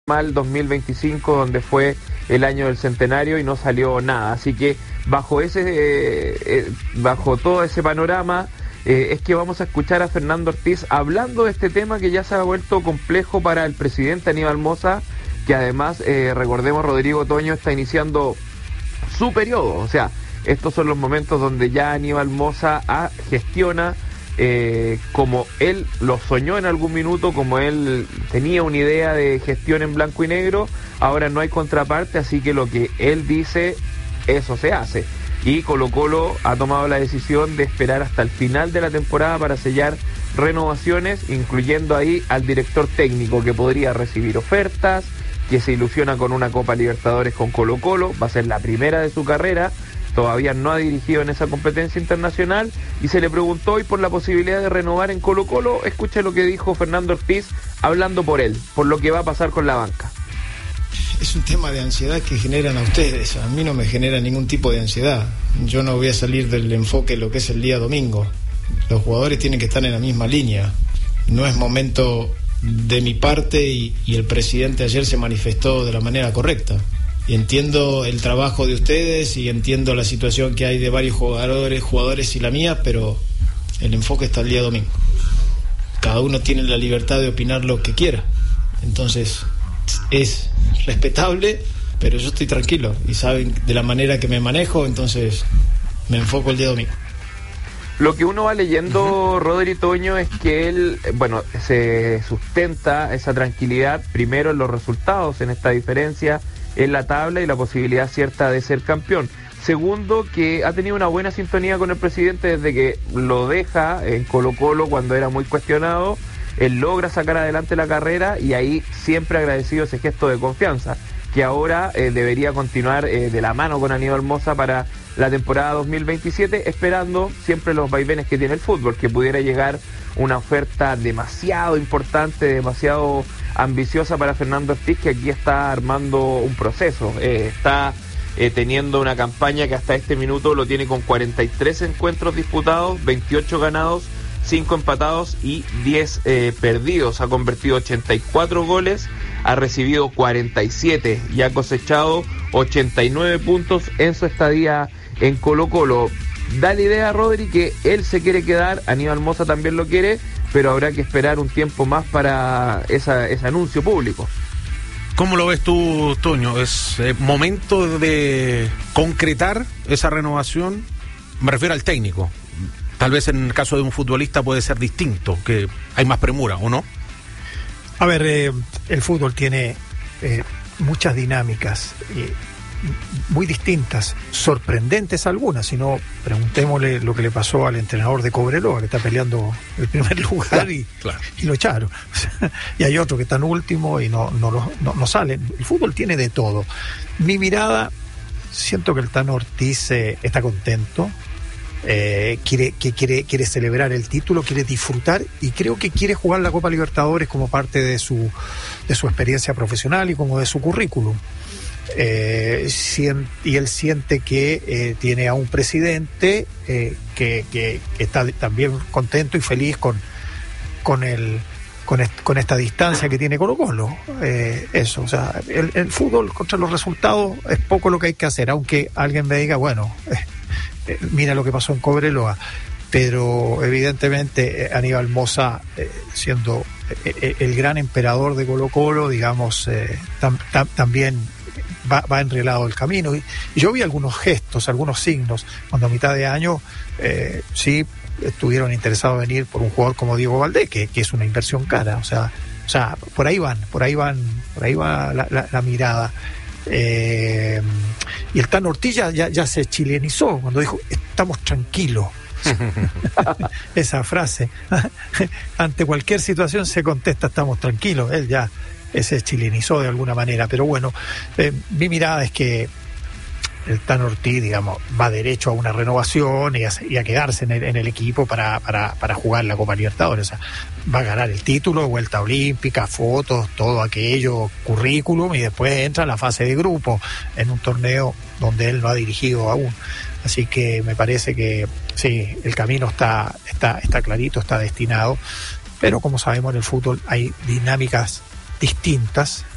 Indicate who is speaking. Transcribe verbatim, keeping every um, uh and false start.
Speaker 1: mal dos mil veinticinco, donde fue el año del centenario y no salió nada. Así que bajo ese eh, eh, bajo todo ese panorama eh, es que vamos a escuchar a Fernando Ortiz hablando de este tema que ya se ha vuelto complejo para el presidente Aníbal Mosa, que además, eh, recordemos, Rodrigo Toño está iniciando su periodo. O sea, estos son los momentos donde ya Aníbal Mosa ah, gestiona eh, como él lo soñó en algún minuto, como él tenía una idea de gestión en blanco y negro. Ahora no hay contraparte, así que lo que él dice, eso se hace. Y Colo-Colo ha tomado la decisión de esperar hasta el final de la temporada para sellar renovaciones, incluyendo ahí al director técnico, que podría recibir ofertas, que se ilusiona con una Copa Libertadores con Colo-Colo, va a ser la primera de su carrera. Todavía no ha dirigido en esa competencia internacional y se le preguntó hoy por la posibilidad de renovar en Colo-Colo. Escuche lo que dijo Fernando Ortiz hablando por él, por lo que va a pasar con la banca.
Speaker 2: Es un tema de ansiedad que generan a ustedes. A mí no me genera ningún tipo de ansiedad. Yo no voy a salir del enfoque de lo que es el día domingo. Los jugadores tienen que estar en la misma línea. No es momento de mi parte y, y el presidente ayer se manifestó de la manera correcta. Y entiendo el trabajo de ustedes y entiendo la situación que hay de varios jugadores, jugadores y la mía, pero el enfoque está el día domingo. Cada uno tiene la libertad de opinar lo que quiera. Entonces, es respetable, pero yo estoy tranquilo y saben de la manera que me manejo, entonces me enfoco el día domingo.
Speaker 1: Lo que uno va leyendo, uh-huh. Rodri Toño, es que él, bueno, se sustenta esa tranquilidad primero en los resultados, en esta diferencia en la tabla y la posibilidad cierta de ser campeón. Segundo, que ha tenido una buena sintonía con el presidente desde que lo deja en Colo-Colo cuando era muy cuestionado. Él logra sacar adelante la carrera y ahí siempre ha agradecido ese gesto de confianza, que ahora eh, debería continuar eh, de la mano con Aníbal Mosa para la temporada dos mil veintisiete, esperando siempre los vaivenes que tiene el fútbol, que pudiera llegar una oferta demasiado importante, demasiado ambiciosa para Fernando Ortiz, que aquí está armando un proceso, eh, está eh, teniendo una campaña que hasta este minuto lo tiene con cuarenta y tres encuentros disputados, veintiocho ganados, cinco empatados y diez eh, perdidos. Ha convertido ochenta y cuatro goles, ha recibido cuarenta y siete y ha cosechado ochenta y nueve puntos en su estadía en Colo-Colo. Da la idea, Rodri, que él se quiere quedar, Aníbal Mosa también lo quiere, pero habrá que esperar un tiempo más para esa, ese anuncio público.
Speaker 3: ¿Cómo lo ves tú, Toño? ¿Es eh, momento de concretar esa renovación? Me refiero al técnico. Tal vez en el caso de un futbolista puede ser distinto, que hay más premura, ¿o no?
Speaker 4: A ver, eh, el fútbol tiene eh, muchas dinámicas eh, muy distintas, sorprendentes algunas. Si no, preguntémosle lo que le pasó al entrenador de Cobreloa, que está peleando el primer lugar, claro, y, claro. y lo echaron. Y hay otro que está en último y no, no, no, no salen. El fútbol tiene de todo. Mi mirada, siento que el Tano Ortiz eh, está contento. Eh, quiere, que quiere, quiere celebrar el título, quiere disfrutar y creo que quiere jugar la Copa Libertadores como parte de su, de su experiencia profesional y como de su currículum. Eh, sien, y él siente que eh, tiene a un presidente eh, que, que, que está también contento y feliz con, con, el, con, est, con esta distancia que tiene Colo-Colo. Eh, eso, o sea, el, el fútbol contra los resultados es poco lo que hay que hacer, aunque alguien me diga, bueno, eh, eh, mira lo que pasó en Cobreloa, pero evidentemente eh, Aníbal Mosa, eh, siendo eh, el gran emperador de Colo-Colo, digamos, eh, tam, tam, también Va, va enrielado el camino y, y yo vi algunos gestos, algunos signos cuando a mitad de año eh, sí estuvieron interesados en venir por un jugador como Diego Valdés, que, que es una inversión cara, o sea, o sea, por ahí van, por ahí van, por ahí va la, la, la mirada. Eh, y el Tano Ortiz ya, ya, ya se chilenizó cuando dijo estamos tranquilos. Esa frase ante cualquier situación se contesta estamos tranquilos. Él ya se chilenizó de alguna manera, pero bueno, eh, mi mirada es que el Tano Ortiz, digamos, va derecho a una renovación y a, y a quedarse en el, en el equipo para, para, para jugar la Copa Libertadores. O sea, va a ganar el título, vuelta olímpica, fotos, todo aquello, currículum, y después entra a la fase de grupo en un torneo donde él no ha dirigido aún. Así que me parece que sí, el camino está, está, está clarito, está destinado, pero como sabemos en el fútbol hay dinámicas distintas